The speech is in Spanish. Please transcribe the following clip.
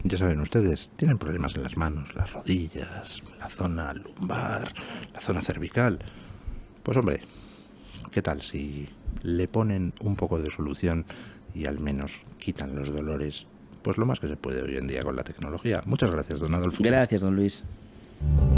ya saben ustedes, tienen problemas en las manos, las rodillas, la zona lumbar, la zona cervical. Pues hombre, ¿qué tal si le ponen un poco de solución y al menos quitan los dolores? Pues lo más que se puede hoy en día con la tecnología. Muchas gracias, don Adolfo. Gracias, don Luis.